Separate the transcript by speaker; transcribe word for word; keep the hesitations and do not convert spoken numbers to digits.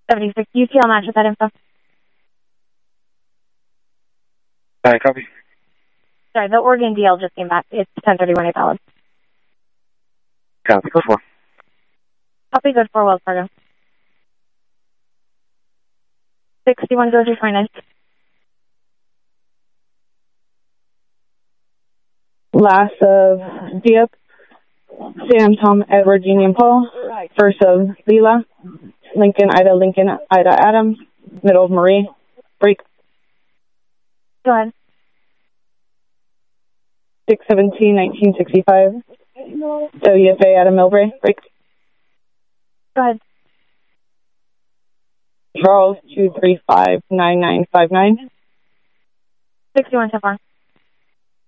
Speaker 1: seventy-six U T L match with that info.
Speaker 2: Alright, copy.
Speaker 1: Sorry, the Oregon D L just came back. It's ten thirty-one, eight valid.
Speaker 2: Copy, go for.
Speaker 1: Copy, good for Wells Fargo. sixty-one goes to twenty-nine.
Speaker 3: Last of Diep, Sam, Tom, Edward, Union, Paul. First of Leela, Lincoln, Ida, Lincoln, Ida, Adam. Middle of Marie. Break.
Speaker 1: Go ahead.
Speaker 3: six seventeen nineteen sixty-five. W F A, Adam Milbury. Break.
Speaker 1: Go ahead.
Speaker 3: Charles, two three five nine nine five nine.
Speaker 1: sixty-one so far.